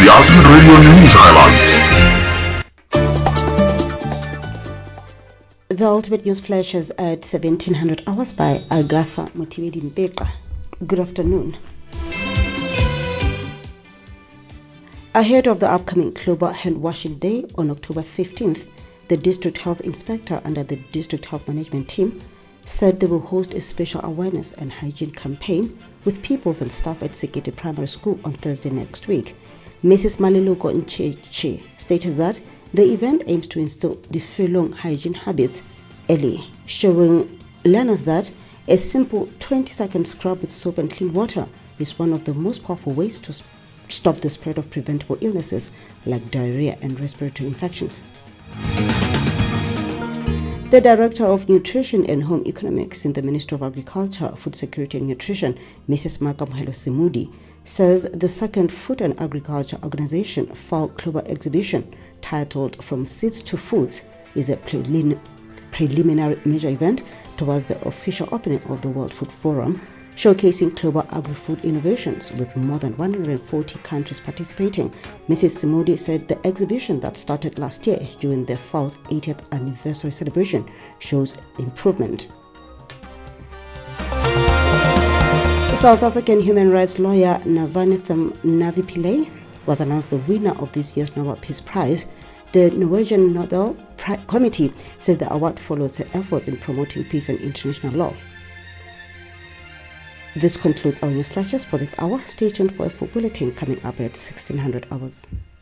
The Ultimate Radio News Highlights. The Ultimate News flashes at 1700 hours by Agatha Motivedi Mpeka. Good afternoon. Ahead of the upcoming Global Hand Washing Day on October 15th, the District Health Inspector under the District Health Management Team said they will host a special awareness and hygiene campaign with pupils and staff at Sekete Primary School on Thursday next week. Mrs. Maliluko Nchechi stated that the event aims to instill the Furlong hygiene habits early, showing learners that a simple 20-second scrub with soap and clean water is one of the most powerful ways to stop the spread of preventable illnesses like diarrhea and respiratory infections. The Director of Nutrition and Home Economics in the Ministry of Agriculture, Food Security and Nutrition, Mrs. Makamohelo Simudi, says the second Food and Agriculture Organization FAO Global Exhibition, titled From Seeds to Foods, is a preliminary major event towards the official opening of the World Food Forum, showcasing global agri-food innovations with more than 140 countries participating. Mrs. Simudi said the exhibition that started last year during the FAO's 80th anniversary celebration shows improvement. South African human rights lawyer Navanitham Navipillay was announced the winner of this year's Nobel Peace Prize. The Norwegian Nobel Committee said the award follows her efforts in promoting peace and international law. This concludes our news flashes for this hour. Stay tuned for a full bulletin coming up at 1600 hours.